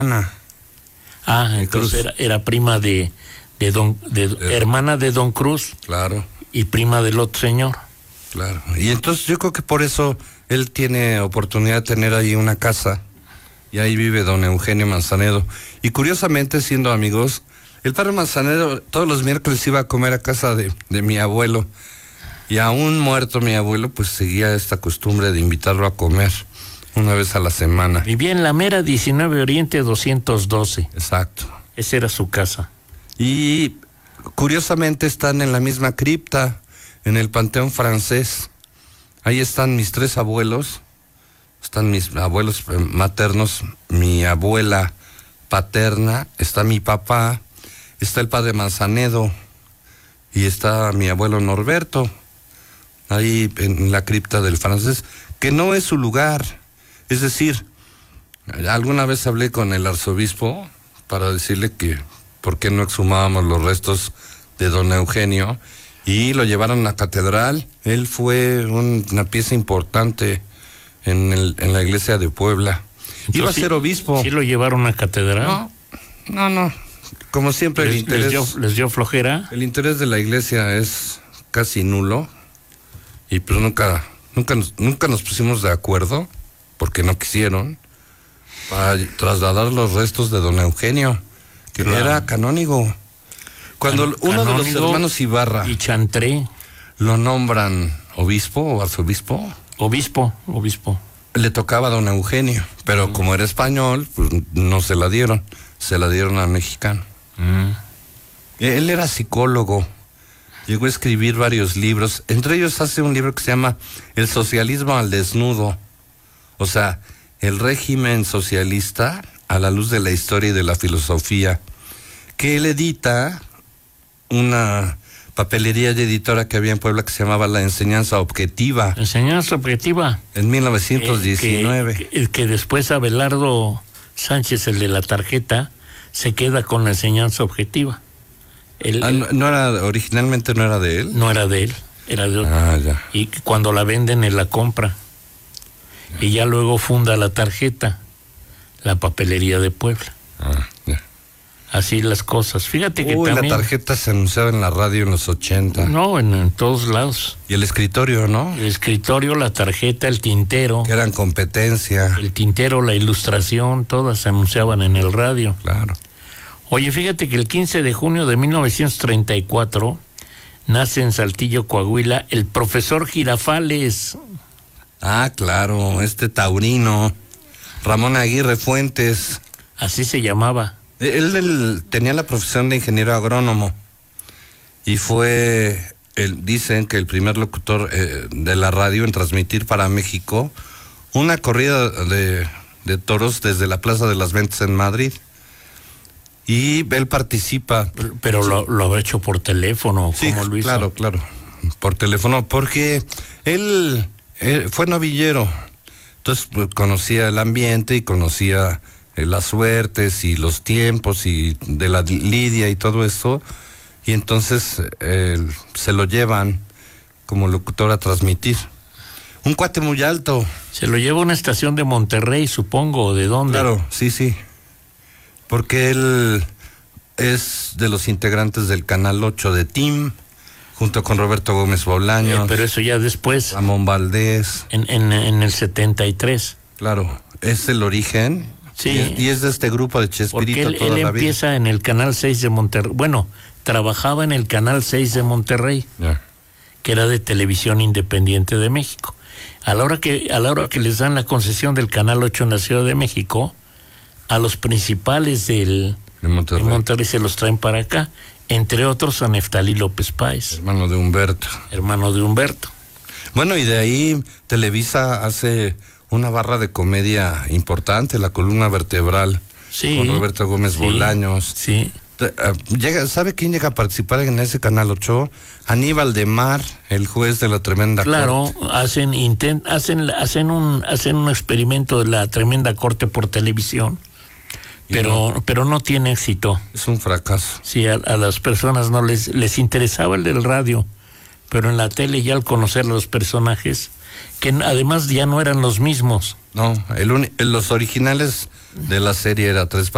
Ana. Entonces era prima hermana de Don Cruz. Claro. Y prima del otro señor. Claro. Y entonces yo creo que por eso él tiene oportunidad de tener ahí una casa. Y ahí vive don Eugenio Manzanedo. Y curiosamente, siendo amigos, el padre Manzanedo todos los miércoles iba a comer a casa de mi abuelo. Y aún muerto mi abuelo, pues seguía esta costumbre de invitarlo a comer una vez a la semana. Vivía en la mera 19 Oriente 212. Exacto. Esa era su casa. Y curiosamente están en la misma cripta, en el Panteón Francés. Ahí están mis 3 abuelos. Están mis abuelos maternos, mi abuela paterna, está mi papá, está el padre Manzanedo y está mi abuelo Norberto, ahí en la cripta del Francés, que no es su lugar. Es decir, alguna vez hablé con el arzobispo para decirle que por qué no exhumábamos los restos de don Eugenio y lo llevaron a la catedral. Él fue una pieza importante en la iglesia de Puebla. Entonces, iba a ser obispo. ¿Sí lo llevaron a catedral? No. Como siempre el interés... ¿Les dio flojera? El interés de la iglesia es casi nulo. Y pues nunca nos pusimos de acuerdo, porque no quisieron, para trasladar los restos de don Eugenio, que era canónigo. Cuando uno de los hermanos Ibarra y Chantré lo nombran obispo o arzobispo. Obispo. Le tocaba a don Eugenio, pero como era español, pues no se la dieron. Se la dieron al mexicano. Él era psicólogo. Llegó a escribir varios libros. Entre ellos hace un libro que se llama El socialismo al desnudo. O sea, el régimen socialista a la luz de la historia y de la filosofía. Que él edita una papelería de editora que había en Puebla que se llamaba La Enseñanza Objetiva. Enseñanza Objetiva. En 1919. Que después Abelardo Sánchez, el de la tarjeta, se queda con La Enseñanza Objetiva. Originalmente no era de él. No era de él, era de otro. Ya. Y cuando la venden, él la compra. Ya. Y ya luego funda la tarjeta, la papelería de Puebla. Ya. Así las cosas. Fíjate que también... la tarjeta se anunciaba en la radio en los 80. No, en todos lados. Y el escritorio, ¿no? El escritorio, la tarjeta, el tintero. Que eran competencia. El tintero, la ilustración, todas se anunciaban en el radio. Claro. Oye, fíjate que el 15 de junio de 1934 nace en Saltillo, Coahuila, el profesor Girafales. Claro, taurino, Ramón Aguirre Fuentes. Así se llamaba. Él tenía la profesión de ingeniero agrónomo y dicen que el primer locutor de la radio en transmitir para México una corrida de toros desde la Plaza de las Ventas en Madrid. Y él participa. Pero lo habrá hecho por teléfono, sí, ¿cómo lo hizo? Claro, por teléfono, porque él fue novillero, entonces pues, conocía el ambiente y conocía las suertes y los tiempos y de la lidia y todo eso, y entonces se lo llevan como locutor a transmitir. Un cuate muy alto. Se lo lleva a una estación de Monterrey, supongo, ¿o de dónde? Claro, sí. Porque él es de los integrantes del Canal 8 de TIM, junto con Roberto Gómez Bolaños. Pero eso ya después. Ramón Valdés. En el 73. Claro, es el origen. Sí. Y es de este grupo de Chespirito. Porque él empieza en el Canal 6 de Monterrey. Bueno, trabajaba en el Canal 6 de Monterrey, que era de Televisión Independiente de México. A la hora que les dan la concesión del Canal 8 en la Ciudad de México, a los principales de Monterrey se los traen para acá, entre otros a Neftalí López Páez. Hermano de Humberto. Bueno, y de ahí Televisa hace una barra de comedia importante, La Columna Vertebral, con Roberto Gómez Bolaños. Sí. ¿Sabe quién llega a participar en ese Canal 8? Aníbal de Mar, el juez de la Tremenda Corte. Claro, hacen un experimento de la Tremenda Corte por televisión. Pero no tiene éxito. Es un fracaso. Sí, a las personas no les interesaba el del radio, pero en la tele ya al conocer los personajes, que además ya no eran los mismos. No, los originales de la serie era Tres